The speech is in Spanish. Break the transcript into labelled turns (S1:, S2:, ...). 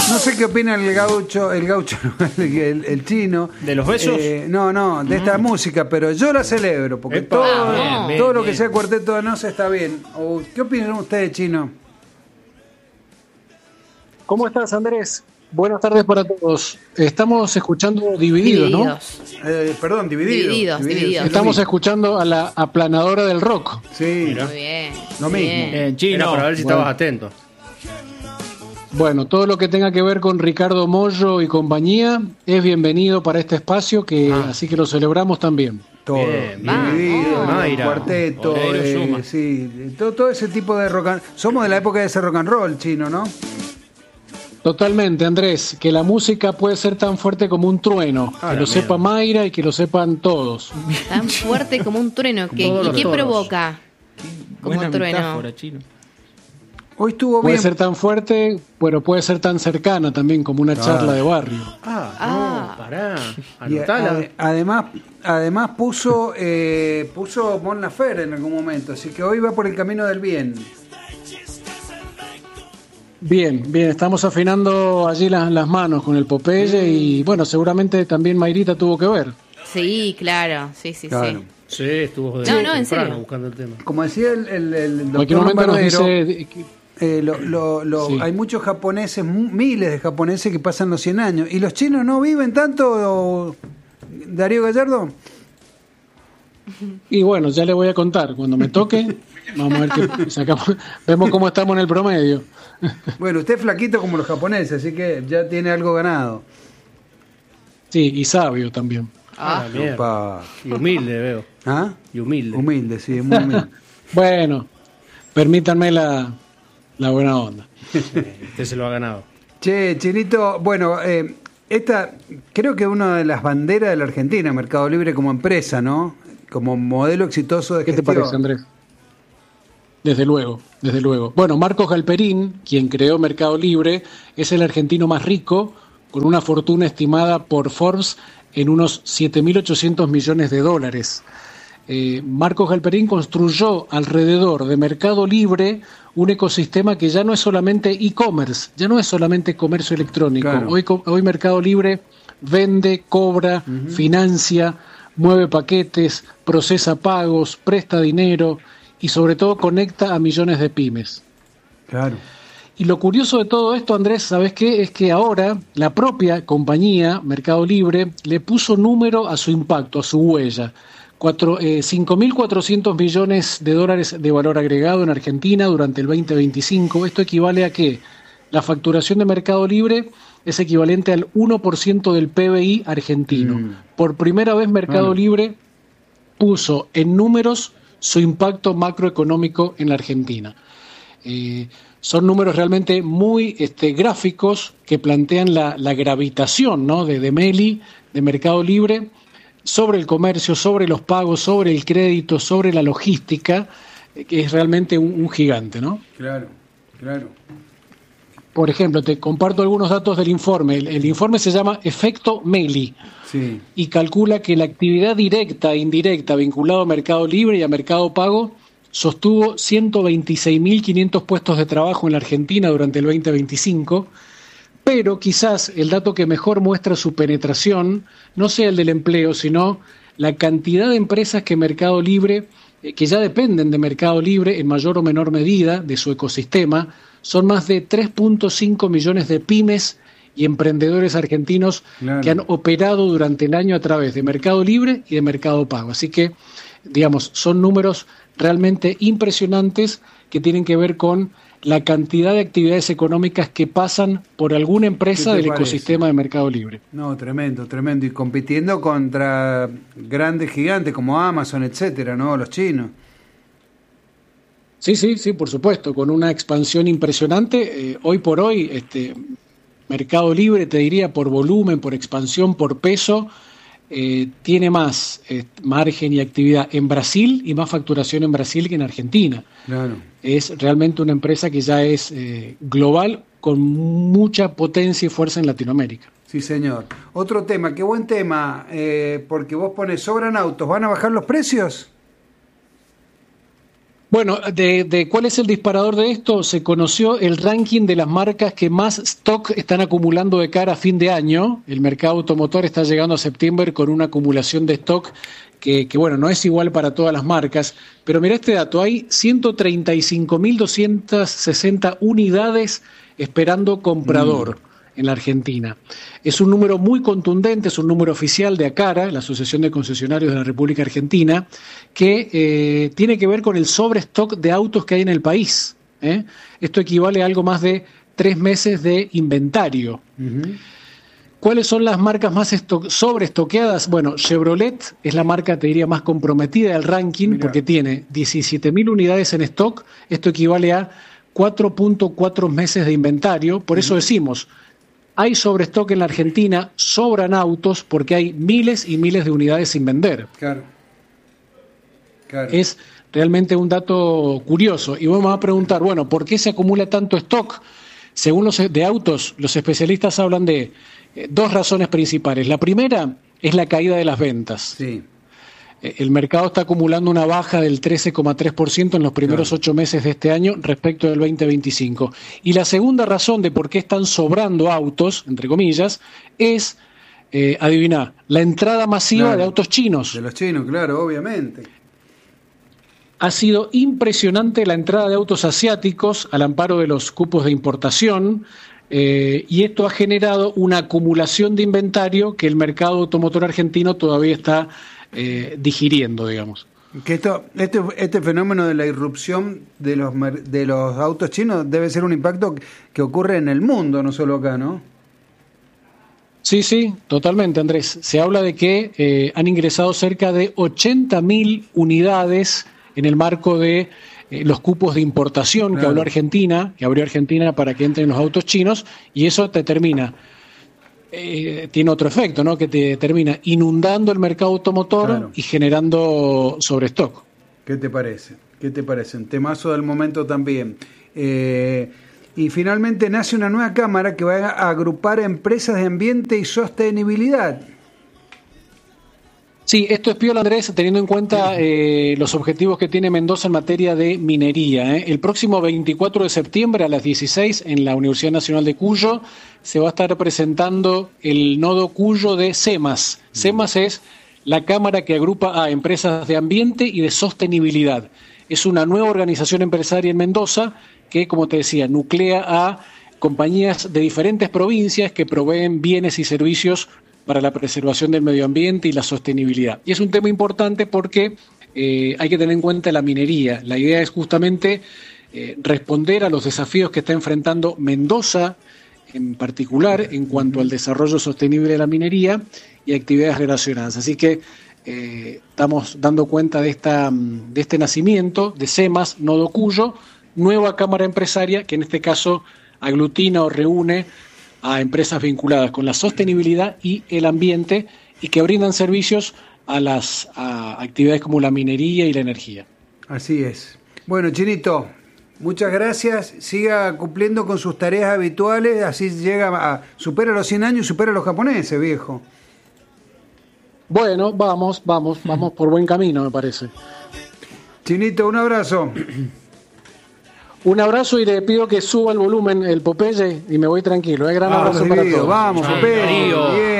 S1: No sé qué opina el gaucho, no, el chino.
S2: ¿De los besos?
S1: No, de esta música, pero yo la celebro, porque
S2: Epa,
S1: todo lo
S2: bien.
S1: que sea Cuarteto de Nos está bien. ¿Qué opinan ustedes, chino?
S3: ¿Cómo estás, Andrés? Buenas tardes para todos. Estamos escuchando Divididos, ¿no?
S1: Perdón, Divididos.
S3: Estamos escuchando a la aplanadora del rock.
S1: Sí,
S2: Mira.
S4: Muy bien.
S1: lo mismo.
S2: En chino. Era para ver si estabas atento.
S3: Bueno, todo lo que tenga que ver con Ricardo Mollo y compañía es bienvenido para este espacio, así que lo celebramos también.
S1: Todo.
S2: Bien,
S1: Divididos,
S2: Mayra.
S1: Cuarteto,
S2: Oleiro suma.
S1: sí, todo ese tipo de rock and... Somos de la época de ese rock and roll, chino, ¿no?
S3: Totalmente, Andrés, que la música puede ser tan fuerte como un trueno, que lo sepa Mayra y que lo sepan todos.
S4: Tan fuerte como un trueno. ¿Y qué provoca? Como un trueno.
S2: Metáfora, chino.
S1: Hoy estuvo
S3: Puede
S1: bien.
S3: ser tan fuerte, pero puede ser tan cercana también como una charla de barrio.
S2: No, pará.
S1: Y
S2: Anotala.
S1: además puso Mon Laferte en algún momento, así que hoy va por el camino del bien.
S3: Bien, estamos afinando allí las manos con el Popeye y bueno, seguramente también Mayrita tuvo que ver.
S4: Sí, claro. Sí.
S1: Claro.
S2: Sí, estuvo de
S4: No, en
S2: temprano
S4: serio.
S2: buscando el tema.
S1: Como decía el
S3: En
S1: doctor
S3: cualquier momento nos
S1: Lombardero,
S3: dice... Sí.
S1: hay muchos japoneses, miles de japoneses que pasan los 100 años. ¿Y los chinos no viven tanto, Darío Gallardo?
S3: Y bueno, ya le voy a contar, cuando me toque, vamos a ver qué sacamos, vemos cómo estamos en el promedio.
S1: Bueno, usted es flaquito como los japoneses, así que ya tiene algo ganado.
S3: Sí, y sabio también.
S2: Ah, mierda.
S1: Opa.
S2: Y humilde, veo.
S1: ¿Ah?
S2: Y humilde.
S1: Humilde, sí, muy humilde.
S3: Bueno, permítanme la buena onda.
S2: Usted se lo ha ganado.
S1: Che, Chinito, bueno, esta creo que es una de las banderas de la Argentina, Mercado Libre como empresa, ¿no? Como modelo exitoso de
S3: ¿Qué te
S1: gestión.
S3: parece, Andrés? Desde luego. Bueno, Marcos Galperín, quien creó Mercado Libre, es el argentino más rico, con una fortuna estimada por Forbes en unos 7.800 millones de dólares. Marcos Galperín construyó alrededor de Mercado Libre un ecosistema que ya no es solamente e-commerce, ya no es solamente comercio electrónico.
S1: Claro.
S3: Hoy Mercado Libre vende, cobra, financia, mueve paquetes, procesa pagos, presta dinero y sobre todo conecta a millones de pymes.
S1: Claro.
S3: Y lo curioso de todo esto, Andrés, ¿sabes qué? Es que ahora la propia compañía, Mercado Libre, le puso número a su impacto, a su huella. 5.400 millones de dólares de valor agregado en Argentina durante el 2025. ¿Esto equivale a qué? La facturación de Mercado Libre es equivalente al 1% del PBI argentino. Por primera vez Mercado Libre puso en números su impacto macroeconómico en la Argentina. Son números realmente muy gráficos que plantean la gravitación, ¿no? de Meli, de Mercado Libre, sobre el comercio, sobre los pagos, sobre el crédito, sobre la logística, que es realmente un gigante, ¿no?
S1: Claro.
S3: Por ejemplo, te comparto algunos datos del informe. El informe se llama Efecto Meli
S1: Sí.
S3: y calcula que la actividad directa e indirecta vinculada a Mercado Libre y a Mercado Pago sostuvo 126.500 puestos de trabajo en la Argentina durante el 2025, pero quizás el dato que mejor muestra su penetración no sea el del empleo, sino la cantidad de empresas que Mercado Libre, que ya dependen de Mercado Libre en mayor o menor medida de su ecosistema. Son más de 3.5 millones de pymes y emprendedores argentinos que han operado durante el año a través de Mercado Libre y de Mercado Pago. Así que, digamos, son números realmente impresionantes que tienen que ver con la cantidad de actividades económicas que pasan por alguna empresa del ecosistema de Mercado Libre.
S1: No, tremendo. Y compitiendo contra grandes gigantes como Amazon, etcétera, ¿no? Los chinos.
S3: Sí, por supuesto, con una expansión impresionante. Hoy por hoy, Mercado Libre, te diría, por volumen, por expansión, por peso, tiene más margen y actividad en Brasil y más facturación en Brasil que en Argentina.
S1: Claro.
S3: Es realmente una empresa que ya es global, con mucha potencia y fuerza en Latinoamérica.
S1: Sí, señor. Otro tema, qué buen tema, porque vos pones, sobran autos, ¿van a bajar los precios?
S3: Bueno, de cuál es el disparador de esto, se conoció el ranking de las marcas que más stock están acumulando de cara a fin de año. El mercado automotor está llegando a septiembre con una acumulación de stock que bueno, no es igual para todas las marcas, pero mira este dato, hay 135.260 unidades esperando comprador en la Argentina. Es un número muy contundente, es un número oficial de ACARA, la Asociación de Concesionarios de la República Argentina, que tiene que ver con el sobrestock de autos que hay en el país. Esto equivale a algo más de 3 meses de inventario. ¿Cuáles son las marcas más sobreestoqueadas? Bueno, Chevrolet es la marca, te diría, más comprometida del ranking porque tiene 17.000 unidades en stock. Esto equivale a 4.4 meses de inventario. Por eso decimos, hay sobrestock en la Argentina, sobran autos porque hay miles y miles de unidades sin vender.
S1: Claro.
S3: Es realmente un dato curioso. Y vamos a preguntar, bueno, ¿por qué se acumula tanto stock? Según los de autos, los especialistas hablan de 2 razones principales. La primera es la caída de las ventas.
S1: Sí.
S3: El mercado está acumulando una baja del 13,3% en los primeros 8 meses de este año respecto del 2025. Y la segunda razón de por qué están sobrando autos, entre comillas, es, adivina, la entrada masiva de autos chinos.
S1: De los chinos, claro, obviamente.
S3: Ha sido impresionante la entrada de autos asiáticos al amparo de los cupos de importación. Y esto ha generado una acumulación de inventario que el mercado automotor argentino todavía está digiriendo, digamos.
S1: Que este fenómeno de la irrupción de los autos chinos debe ser un impacto que ocurre en el mundo, no solo acá, ¿no?
S3: Sí, totalmente, Andrés. Se habla de que han ingresado cerca de 80.000 unidades en el marco de los cupos de importación que abrió Argentina para que entren los autos chinos, y eso te termina, tiene otro efecto, ¿no? Que te termina inundando el mercado automotor y generando sobrestock.
S1: ¿Qué te parece? Un temazo del momento también. Y finalmente nace una nueva cámara que va a agrupar empresas de ambiente y sostenibilidad.
S3: Sí, esto es piola, Andrés, teniendo en cuenta los objetivos que tiene Mendoza en materia de minería. El próximo 24 de septiembre a las 16 en la Universidad Nacional de Cuyo se va a estar presentando el nodo Cuyo de CEMAS. CEMAS es la cámara que agrupa a empresas de ambiente y de sostenibilidad. Es una nueva organización empresaria en Mendoza que, como te decía, nuclea a compañías de diferentes provincias que proveen bienes y servicios para la preservación del medio ambiente y la sostenibilidad. Y es un tema importante porque hay que tener en cuenta la minería. La idea es justamente responder a los desafíos que está enfrentando Mendoza en particular en cuanto al desarrollo sostenible de la minería y actividades relacionadas. Así que estamos dando cuenta de este nacimiento de CEMAS, Nodo Cuyo, nueva cámara empresaria que en este caso aglutina o reúne a empresas vinculadas con la sostenibilidad y el ambiente y que brindan servicios a actividades como la minería y la energía.
S1: Así es. Bueno, Chinito, muchas gracias. Siga cumpliendo con sus tareas habituales, así supera los 100 años y supera a los japoneses, viejo.
S3: Bueno, vamos por buen camino, me parece.
S1: Chinito, un abrazo.
S3: Un abrazo y le pido que suba el volumen el Popeye y me voy tranquilo. Gran abrazo para todos.
S1: Vamos, Popeye. Bien.